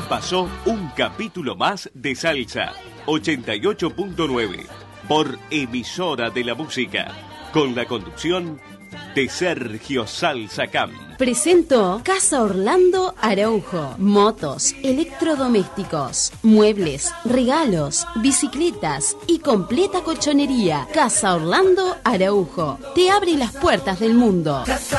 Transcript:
pasó un capítulo más de Salsa 88.9 por Emisora de la Música, con la conducción de Sergio Salsa Camp. Presentó Casa Orlando Araujo. Motos, electrodomésticos, muebles, regalos, bicicletas y completa colchonería. Casa Orlando Araujo te abre las puertas del mundo.